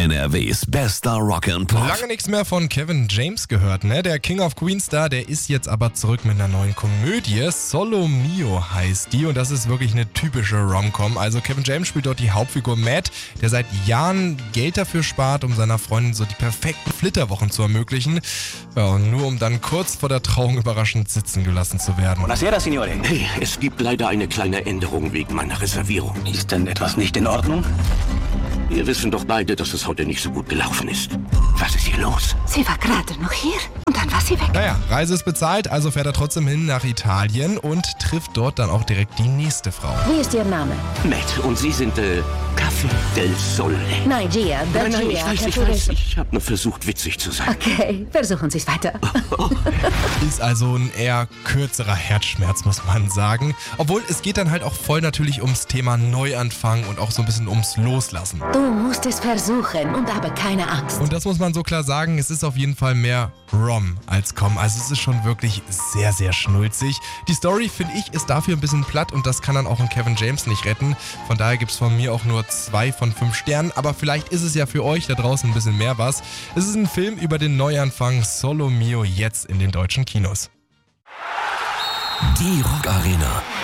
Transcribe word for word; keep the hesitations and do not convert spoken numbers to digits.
N R Ws bester Rock and Pop. Lange nichts mehr von Kevin James gehört, ne? Der King of Queens Star, der ist jetzt aber zurück mit einer neuen Komödie. Solo Mio heißt die und das ist wirklich eine typische Rom-Com. Also Kevin James spielt dort die Hauptfigur Matt, der seit Jahren Geld dafür spart, um seiner Freundin so die perfekten Flitterwochen zu ermöglichen. Ja, und nur um dann kurz vor der Trauung überraschend sitzen gelassen zu werden. Buonasera, Signore. Hey, es gibt leider eine kleine Änderung wegen meiner Reservierung. Ist denn etwas nicht in Ordnung? Wir wissen doch beide, dass es heute nicht so gut gelaufen ist. Was ist hier los? Sie war gerade noch hier und dann war sie weg. Naja, Reise ist bezahlt, also fährt er trotzdem hin nach Italien und trifft dort dann auch direkt die nächste Frau. Wie ist Ihr Name? Matt, und Sie sind, äh, Café del Sole. Nein, Gia. Nein, nein, ich Gia, weiß, ich Café weiß. del- Ich habe nur versucht, witzig zu sein. Okay, versuchen Sie es weiter. Ist also ein eher kürzerer Herzschmerz, muss man sagen. Obwohl, es geht dann halt auch voll natürlich ums Thema Neuanfang und auch so ein bisschen ums Loslassen. Du musst es versuchen und habe keine Angst. Und das muss man so klar sagen, es ist auf jeden Fall mehr Rom als Com. Also es ist schon wirklich sehr, sehr schnulzig. Die Story, finde ich, ist dafür ein bisschen platt und das kann dann auch ein Kevin James nicht retten. Von daher gibt es von mir auch nur zwei von fünf Sternen. Aber vielleicht ist es ja für euch da draußen ein bisschen mehr was. Es ist ein Film über den Neuanfang Solo Mio jetzt in den deutschen Kinos. Die Rock Arena